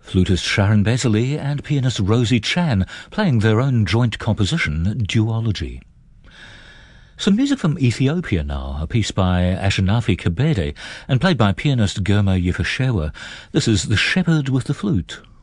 Flutist Sharon Besley and pianist Rosie Chan playing their own joint composition, Duology. Some music from Ethiopia now, a piece by Ashanafi Kebede and played by pianist Germa Yefeshewa. This is The Shepherd with the Flute.